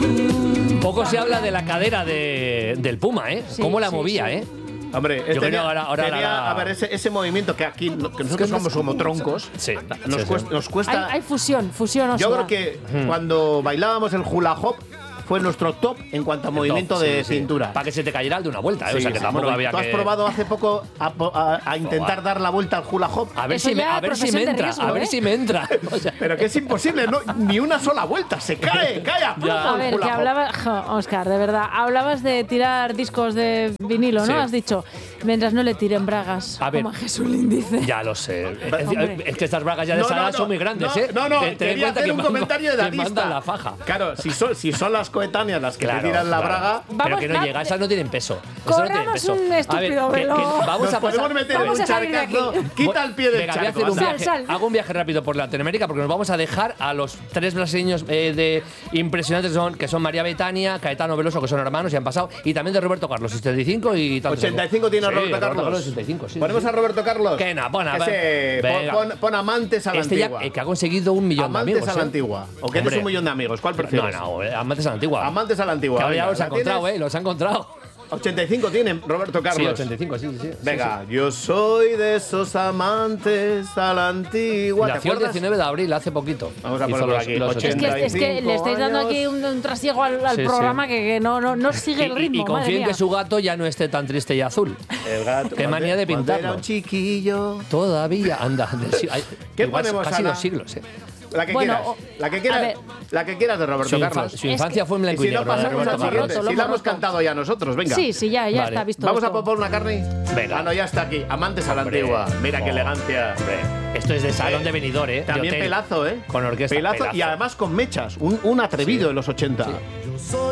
Poco se habla de la cadera del Puma, ¿eh? Sí, Cómo la sí, movía, sí. ¿eh? Hombre, Yo creo que ahora a ver, ese movimiento que aquí, que nosotros somos como troncos, Sí, nos cuesta. Hay fusión Yo creo que cuando bailábamos el hula hop fue nuestro top en cuanto a movimiento de cintura. Para que se te cayera el de una vuelta, ¿eh? Sí, O sea, que sí. tampoco Bueno, había ¿tú has que… probado hace poco a intentar dar la vuelta al hula hop? A ver Eso si me ya profesión de entra, riesgo, a ver ¿eh? si me entra. O sea, Pero que es imposible, no, ni una sola vuelta, se cae a plomo A el ver, hula que hop. hablabas, Óscar, de verdad, hablabas de tirar discos de vinilo, ¿no? Sí. Has dicho, mientras no le tiren bragas. A ver. Como a Jesús dice. ya lo sé. Hombre. Es que estas bragas ya de esa edad son muy grandes, ¿eh? No, Ten en quería cuenta hacer que un comentario de que edadista. mandan la faja. Claro, si son las coetáneas las que Claro, te tiran la claro. braga, Pero Vamos, que no llega, esas no tienen peso. Eso no tiene corramos peso. un estúpido a ver, velo. vamos nos a podemos pasar. meter en Vamos un a salir de charcazo. aquí. Quita el pie del Venga, voy a charco. hacer un anda. viaje. Sal. Hago un viaje rápido por Latinoamérica porque nos vamos a dejar a los tres brasileños de impresionantes que son María Betania, Caetano Veloso, que son hermanos y han pasado, y también de Roberto Carlos, 75 y tantos 85 tiene años. Roberto Carlos. 85, sí. ¿Ponemos a Roberto Carlos? Que no, pon a Ese, venga. pon amantes a la Este ya antigua. que ha conseguido 1 millón de Amantes amigos. a la antigua. ¿O quieres Hombre. 1 millón de amigos? ¿Cuál No, prefieres? no, amantes a la antigua. Amantes a la antigua. Que ahora ya venga, los ha ¿la encontrado, tienes? los ha encontrado. 85 tiene Roberto Carlos. Sí, 85, sí. Venga, yo soy de esos amantes a la antigua. ¿Te Nació el acuerdas? 19 de abril, hace poquito. Vamos a Hizo ponerlo aquí, Es 80. que le estáis dando aquí un trasiego al Sí, programa que no sigue el ritmo. Y madre confío en mía. que su gato ya no esté tan triste y azul. El gato. Qué manía de cuando era pintarlo. un chiquillo. Todavía anda. ¿Qué Igual ponemos, casi Ana? 2 siglos, La que Bueno, quieras. La que a quieras. ver. La que quieras de Roberto Carlos. Su infancia fue en Y blanco y si no, negro. la de pasamos Roberto al Carlos. siguiente. Lo Si la hemos hemos cantado ya nosotros, venga. Sí, ya Vale. está visto. ¿Vamos a esto. popar una carne? Venga. Ah, no, ya está aquí. Amantes a la Hombre. antigua. Mira qué Oh. elegancia. Hombre, esto es de salón de venidor, ¿eh? De También hotel. pelazo, ¿eh? Con orquesta. Pelazo y además con mechas. Un atrevido Sí. de los 80. Sí.